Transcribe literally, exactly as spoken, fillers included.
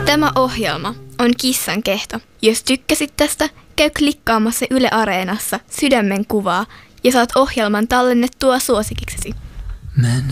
Tämä ohjelma on Kissan kehto. Jos tykkäsit tästä, käy klikkaamassa Yle Areenassa sydämen kuvaa ja saat ohjelman tallennettua suosikiksesi. Men